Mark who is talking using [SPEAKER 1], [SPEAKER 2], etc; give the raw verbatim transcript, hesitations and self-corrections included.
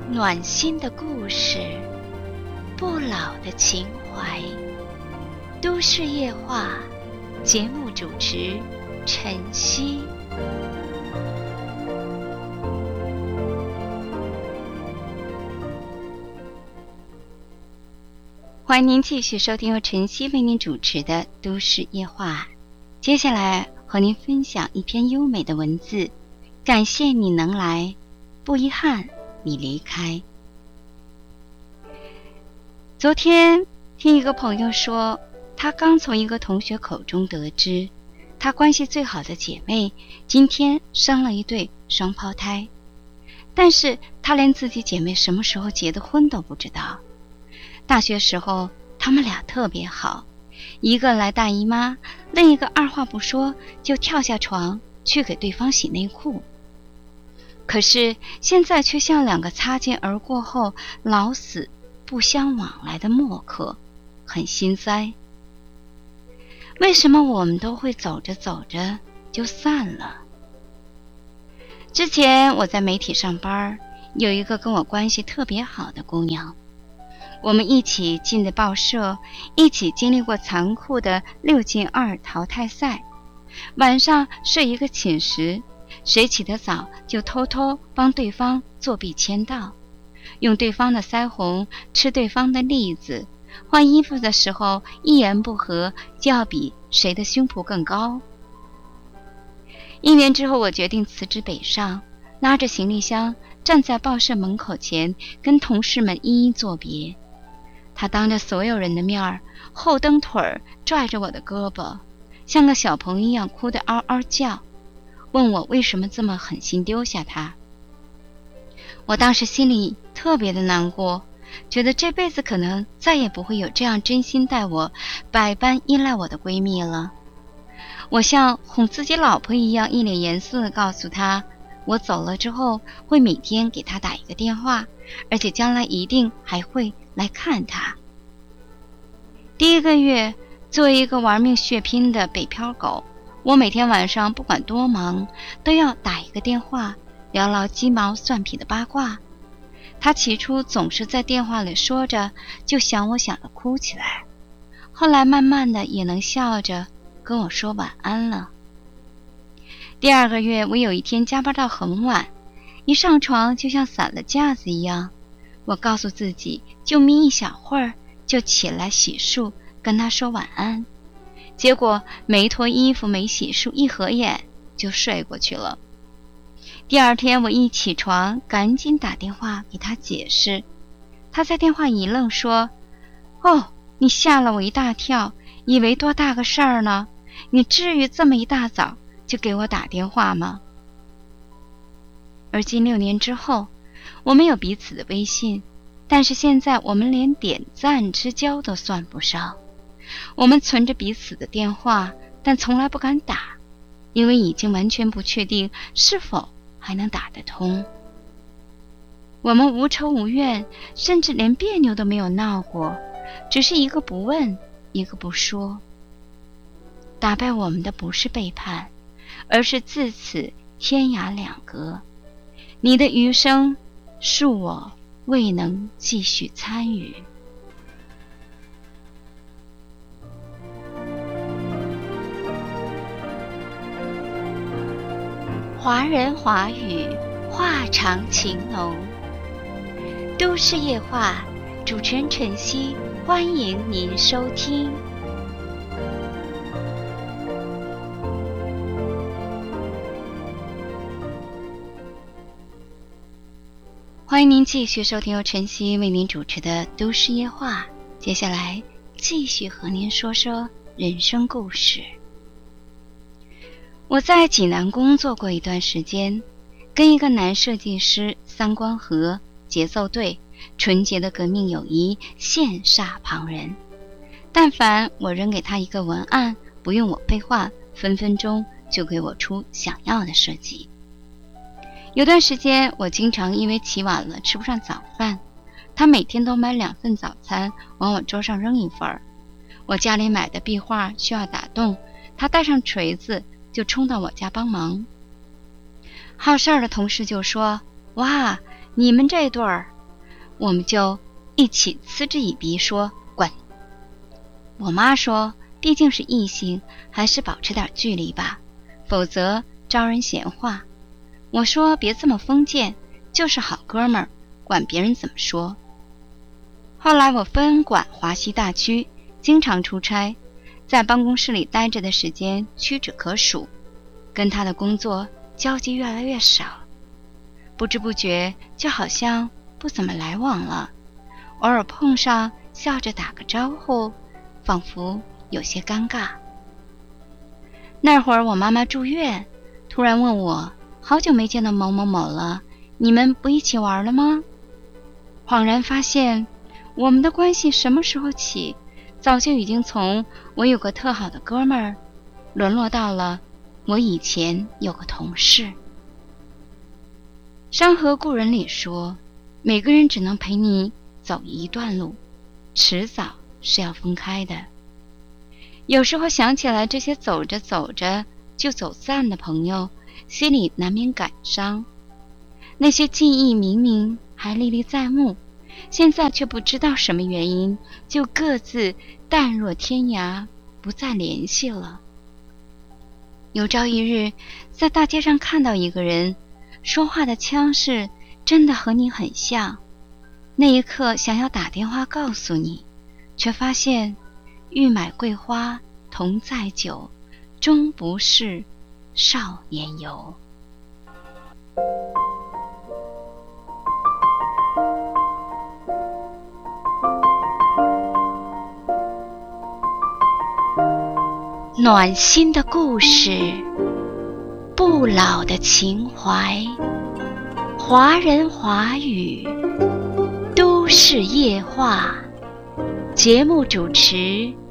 [SPEAKER 1] 暖心的故事，不老的情怀。都市夜话，节目主持晨曦。欢迎您继续收听由晨曦为您主持的都市夜话。接下来和您分享一篇优美的文字，感谢你能来，不遗憾你离开。昨天听一个朋友说，他刚从一个同学口中得知，他关系最好的姐妹今天生了一对双胞胎，但是他连自己姐妹什么时候结的婚都不知道。大学时候他们俩特别好，一个来大姨妈，另一个二话不说就跳下床去给对方洗内裤。可是现在却像两个擦肩而过后老死不相往来的陌客，很心塞。为什么我们都会走着走着就散了？之前我在媒体上班，有一个跟我关系特别好的姑娘，我们一起进的报社，一起经历过残酷的六进二淘汰赛。晚上睡一个寝室，谁起得早就偷偷帮对方作弊签到，用对方的腮红吃对方的栗子，换衣服的时候一言不合就要比谁的胸脯更高。一年之后，我决定辞职北上，拉着行李箱站在报社门口前，跟同事们一一作别。他当着所有人的面儿，后蹬腿儿拽着我的胳膊，像个小朋友一样哭得嗷嗷叫，问我为什么这么狠心丢下他。我当时心里特别的难过，觉得这辈子可能再也不会有这样真心待我、百般依赖我的闺蜜了。我像哄自己老婆一样，一脸严肃地告诉她，我走了之后会每天给她打一个电话，而且将来一定还会来看她。第一个月，作为一个玩命血拼的北漂狗，我每天晚上不管多忙，都要打一个电话，聊聊鸡毛蒜皮的八卦。他起初总是在电话里说着，就想我想得哭起来，后来慢慢的也能笑着跟我说晚安了。第二个月，我有一天加班到很晚，一上床就像散了架子一样，我告诉自己就眯一小会儿，就起来洗漱跟他说晚安，结果没脱衣服没洗漱，一合眼就睡过去了。第二天我一起床赶紧打电话给他解释，他在电话一愣说，哦，你吓了我一大跳，以为多大个事儿呢，你至于这么一大早就给我打电话吗？而今六年之后，我们有彼此的微信，但是现在我们连点赞之交都算不上。我们存着彼此的电话，但从来不敢打，因为已经完全不确定是否还能打得通。我们无仇无怨，甚至连别扭都没有闹过，只是一个不问，一个不说。打败我们的不是背叛，而是自此天涯两隔。你的余生，恕我未能继续参与。华人华语，话长情浓。都市夜话，主持人晨曦，欢迎您收听。欢迎您继续收听由晨曦为您主持的都市夜话，接下来继续和您说说人生故事。我在济南工作过一段时间，跟一个男设计师三观合，节奏对，纯洁的革命友谊羡煞旁人。但凡我扔给他一个文案，不用我废话，分分钟就给我出想要的设计。有段时间我经常因为起晚了吃不上早饭，他每天都买两份早餐往我桌上扔一份。我家里买的壁画需要打洞，他带上锤子就冲到我家帮忙。好事儿的同事就说，哇，你们这对儿我们就一起嗤之以鼻说滚。我妈说毕竟是异性，还是保持点距离吧，否则招人闲话。我说别这么封建，就是好哥们儿，管别人怎么说。后来我分管华西大区，经常出差，在办公室里待着的时间屈指可数，跟他的工作交集越来越少，不知不觉就好像不怎么来往了，偶尔碰上笑着打个招呼，仿佛有些尴尬。那会儿我妈妈住院，突然问我，好久没见到某某某了，你们不一起玩了吗？恍然发现我们的关系什么时候起，早就已经从我有个特好的哥们儿，沦落到了我以前有个同事。山河故人里说，每个人只能陪你走一段路，迟早是要分开的。有时候想起来这些走着走着就走散的朋友，心里难免感伤。那些记忆明明还历历在目，现在却不知道什么原因，就各自淡若天涯，不再联系了。有朝一日在大街上看到一个人，说话的腔势真的和你很像，那一刻想要打电话告诉你，却发现欲买桂花同载酒，终不是少年游。暖心的故事，不老的情怀，华人华语，都市夜话。节目主持